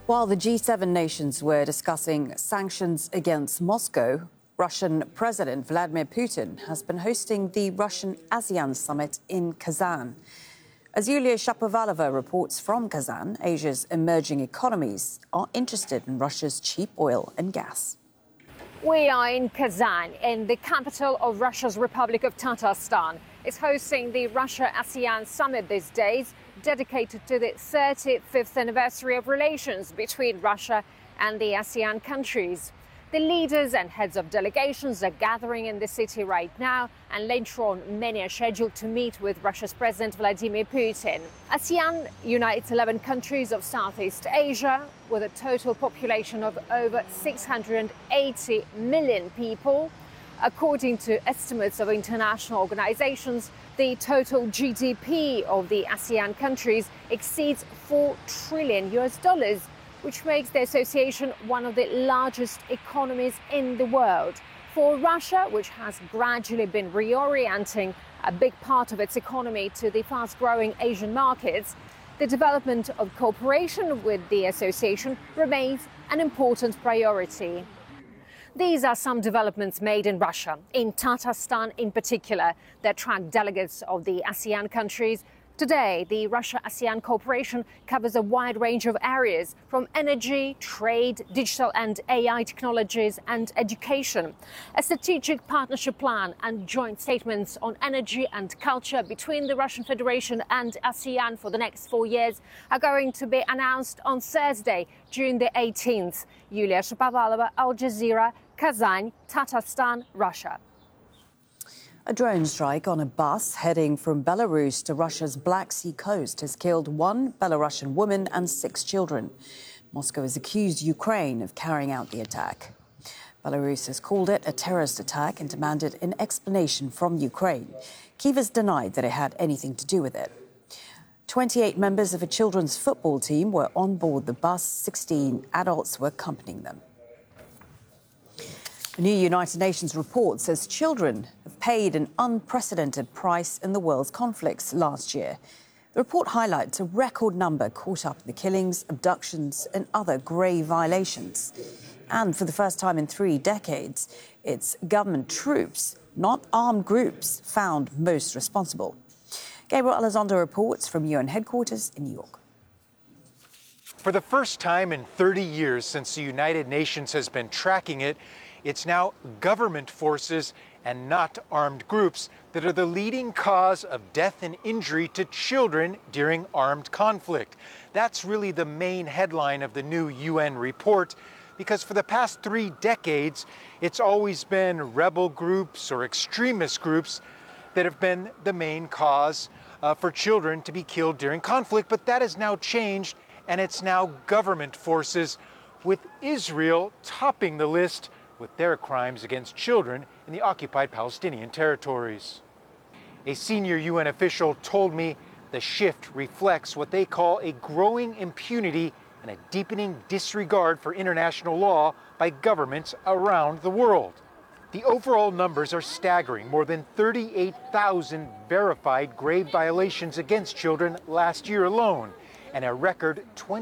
While the G7 nations were discussing sanctions against Moscow, Russian President Vladimir Putin has been hosting the Russian ASEAN summit in Kazan. As Yulia Shapovalova reports from Kazan, Asia's emerging economies are interested in Russia's cheap oil and gas. We are in Kazan, in the capital of Russia's Republic of Tatarstan. It's hosting the Russia-ASEAN summit these days, dedicated to the 35th anniversary of relations between Russia and the ASEAN countries. The leaders and heads of delegations are gathering in the city right now, and later on many are scheduled to meet with Russia's President Vladimir Putin. ASEAN unites 11 countries of Southeast Asia with a total population of over 680 million people. According to estimates of international organizations, the total GDP of the ASEAN countries exceeds $4 trillion, which makes the association one of the largest economies in the world. For Russia, which has gradually been reorienting a big part of its economy to the fast-growing Asian markets, the development of cooperation with the association remains an important priority. These are some developments made in Russia, in Tatarstan in particular, that attract delegates of the ASEAN countries. Today, the Russia-ASEAN cooperation covers a wide range of areas, from energy, trade, digital and AI technologies and education. A strategic partnership plan and joint statements on energy and culture between the Russian Federation and ASEAN for the next 4 years are going to be announced on Thursday, June the 18th. Yulia Shapovalova, Al Jazeera, Kazan, Tatarstan, Russia. A drone strike on a bus heading from Belarus to Russia's Black Sea coast has killed one Belarusian woman and 6 children. Moscow has accused Ukraine of carrying out the attack. Belarus has called it a terrorist attack and demanded an explanation from Ukraine. Kyiv has denied that it had anything to do with it. 28 members of a children's football team were on board the bus. 16 adults were accompanying them. A new United Nations report says children have paid an unprecedented price in the world's conflicts last year. The report highlights a record number caught up in the killings, abductions and other grave violations. And for the first time in 3 decades, it's government troops, not armed groups, found most responsible. Gabriel Elizondo reports from UN headquarters in New York. For the first time in 30 years since the United Nations has been tracking it, it's now government forces and not armed groups that are the leading cause of death and injury to children during armed conflict. That's really the main headline of the new UN report, because for the past 3 decades, it's always been rebel groups or extremist groups that have been the main cause for children to be killed during conflict. But that has now changed, and it's now government forces, with Israel topping the list with their crimes against children in the occupied Palestinian territories. A senior UN official told me the shift reflects what they call a growing impunity and a deepening disregard for international law by governments around the world. The overall numbers are staggering: more than 38,000 verified grave violations against children last year alone, and a record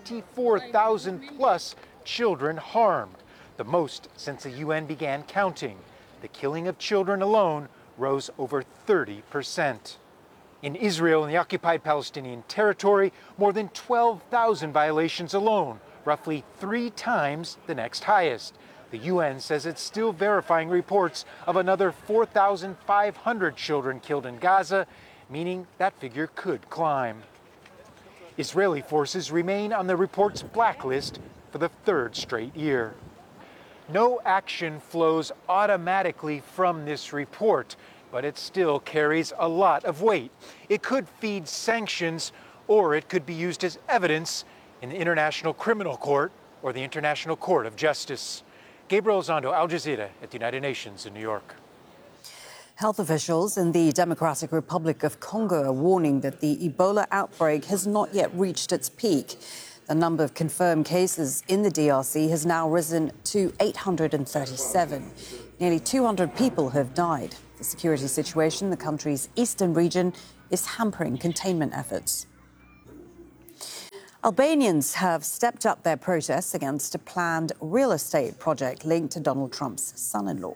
24,000 plus children harmed, the most since the UN began counting. The killing of children alone rose over 30%. In Israel and the occupied Palestinian territory, more than 12,000 violations alone, roughly 3 times the next highest. The UN says it's still verifying reports of another 4,500 children killed in Gaza, meaning that figure could climb. Israeli forces remain on the report's blacklist for the 3rd straight year. No action flows automatically from this report, but it still carries a lot of weight. It could feed sanctions, or it could be used as evidence in the International Criminal Court or the International Court of Justice. Gabriel Elizondo, Al Jazeera at the United Nations in New York. Health officials in the Democratic Republic of Congo are warning that the Ebola outbreak has not yet reached its peak. The number of confirmed cases in the DRC has now risen to 837. Nearly 200 people have died. The security situation in the country's eastern region is hampering containment efforts. Albanians have stepped up their protests against a planned real estate project linked to Donald Trump's son-in-law.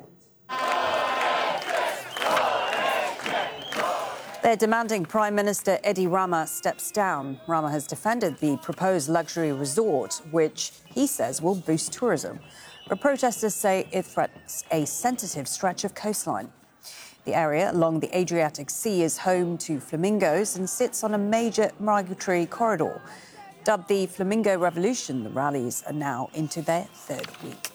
They're demanding Prime Minister Edi Rama steps down. Rama has defended the proposed luxury resort, which he says will boost tourism. But protesters say it threatens a sensitive stretch of coastline. The area along the Adriatic Sea is home to flamingos and sits on a major migratory corridor. Dubbed the Flamingo Revolution, the rallies are now into their third week.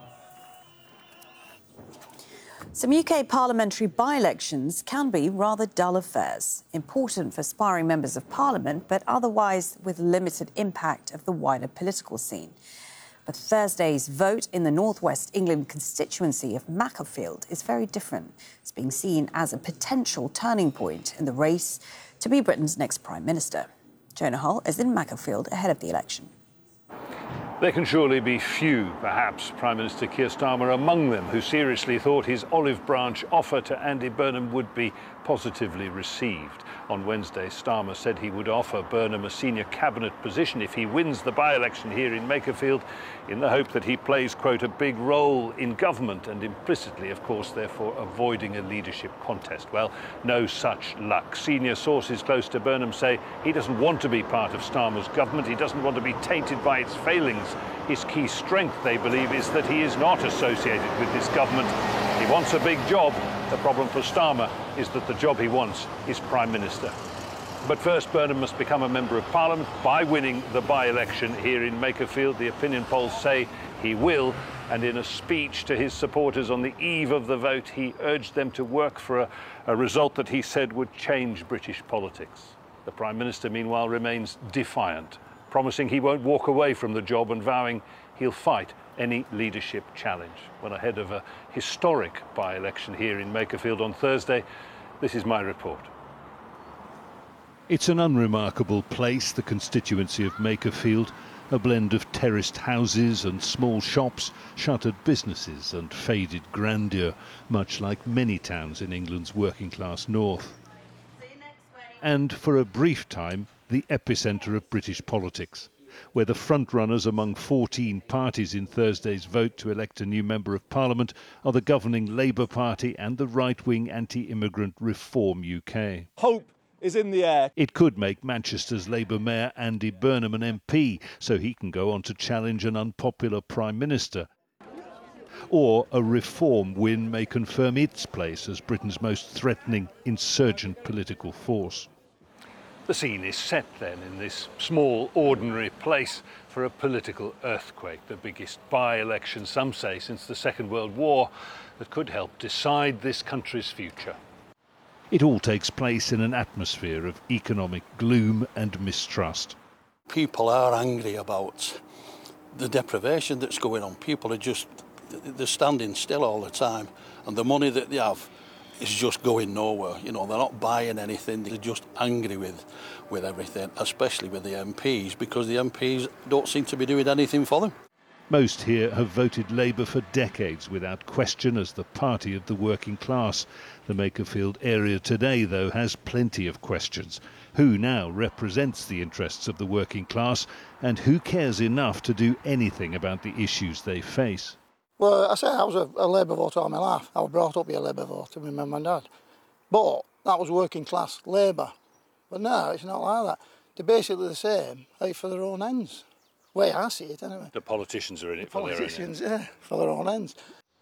Some UK parliamentary by-elections can be rather dull affairs, important for aspiring members of parliament, but otherwise with limited impact of the wider political scene. But Thursday's vote in the North West England constituency of Macclesfield is very different. It's being seen as a potential turning point in the race to be Britain's next Prime Minister. Jonah Hull is in Macclesfield ahead of the election. There can surely be few, perhaps Prime Minister Keir Starmer among them, who seriously thought his olive branch offer to Andy Burnham would be positively received. On Wednesday, Starmer said he would offer Burnham a senior cabinet position if he wins the by-election here in Macclesfield, in the hope that he plays, quote, a big role in government and implicitly, of course, therefore avoiding a leadership contest. Well, no such luck. Senior sources close to Burnham say he doesn't want to be part of Starmer's government. He doesn't want to be tainted by its failings. His key strength, they believe, is that he is not associated with this government. He wants a big job. The problem for Starmer is that the job he wants is Prime Minister. But first, Burnham must become a Member of Parliament by winning the by-election here in Macclesfield. The opinion polls say he will. And in a speech to his supporters on the eve of the vote, he urged them to work for a result that he said would change British politics. The Prime Minister, meanwhile, remains defiant, promising he won't walk away from the job and vowing he'll fight any leadership challenge. Well, ahead of a historic by-election here in Macclesfield on Thursday, this is my report. It's an unremarkable place, the constituency of Macclesfield, a blend of terraced houses and small shops, shuttered businesses and faded grandeur, much like many towns in England's working-class north. And for a brief time, the epicentre of British politics, where the front-runners among 14 parties in Thursday's vote to elect a new Member of Parliament are the governing Labour Party and the right-wing anti-immigrant Reform UK. Hope is in the air. It could make Manchester's Labour Mayor Andy Burnham an MP, so he can go on to challenge an unpopular Prime Minister. Or a Reform win may confirm its place as Britain's most threatening insurgent political force. The scene is set then in this small, ordinary place for a political earthquake, the biggest by-election, some say, since the Second World War, that could help decide this country's future. It all takes place in an atmosphere of economic gloom and mistrust. People are angry about the deprivation that's going on. People are they're standing still all the time, and the money that they have is just going nowhere. You know, they're not buying anything. They're just angry with everything, especially with the MPs, because the MPs don't seem to be doing anything for them. Most here have voted Labour for decades without question as the party of the working class. The Macclesfield area today, though, has plenty of questions. Who now represents the interests of the working class, and who cares enough to do anything about the issues they face? Well, I say I was a Labour voter all my life. I was brought up to be a Labour voter with my mum and dad. But that was working class Labour. But now it's not like that. They're basically the same, out for their own ends. The way I see it, anyway. The politicians are in it for their own ends. Politicians, yeah, for their own ends.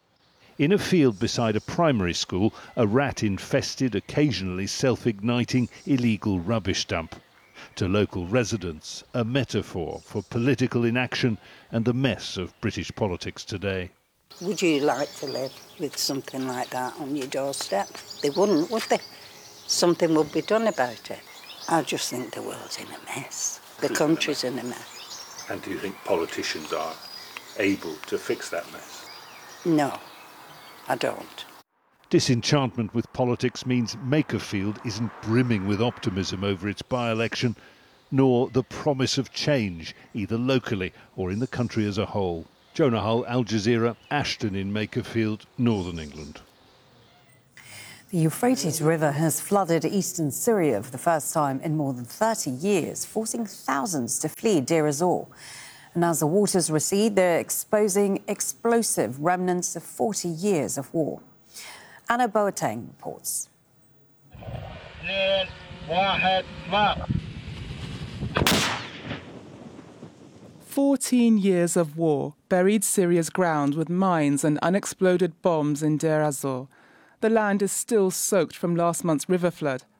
In a field beside a primary school, a rat-infested, occasionally self-igniting, illegal rubbish dump. To local residents, a metaphor for political inaction and the mess of British politics today. Would you like to live with something like that on your doorstep? They wouldn't, would they? Something would be done about it. I just think the world's in a mess. The country's in a mess. And do you think politicians are able to fix that mess? No, I don't. Disenchantment with politics means Macclesfield isn't brimming with optimism over its by-election, nor the promise of change, either locally or in the country as a whole. Jonah Hull, Al Jazeera, Ashton in Macclesfield, Northern England. The Euphrates River has flooded eastern Syria for the first time in more than 30 years, forcing thousands to flee Deir ez-Zor. And as the waters recede, they're exposing explosive remnants of 40 years of war. Anna Boateng reports. 14 years of war buried Syria's ground with mines and unexploded bombs in Deir ez-Zor. The land is still soaked from last month's river flood,